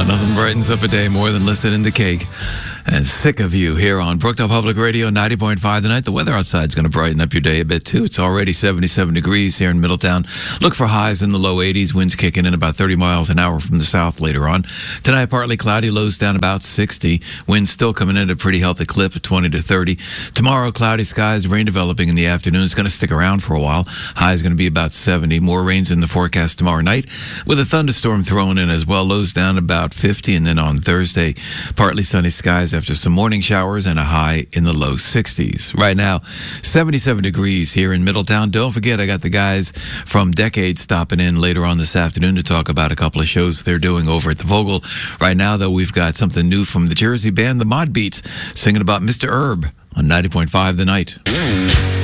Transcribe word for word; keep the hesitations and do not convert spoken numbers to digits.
nothing brightens up a day more than listening to Cake. And sick of you here on Brookdale Public Radio, ninety point five tonight. The weather outside is going to brighten up your day a bit, too. It's already seventy-seven degrees here in Middletown. Look for highs in the low eighties. Winds kicking in about thirty miles an hour from the south later on. Tonight, partly cloudy, lows down about sixty. Winds still coming in at a pretty healthy clip of twenty to thirty. Tomorrow, cloudy skies, rain developing in the afternoon. It's going to stick around for a while. High is going to be about seventy. More rains in the forecast tomorrow night, with a thunderstorm thrown in as well. Lows down about fifty. And then on Thursday, partly sunny skies after some morning showers and a high in the low sixties. Right now, seventy-seven degrees here in Middletown. Don't forget, I got the guys from Decade stopping in later on this afternoon to talk about a couple of shows they're doing over at the Vogel. Right now, though, we've got something new from the Jersey band, the Mod Beats, singing about Mister Herb on ninety point five The Night.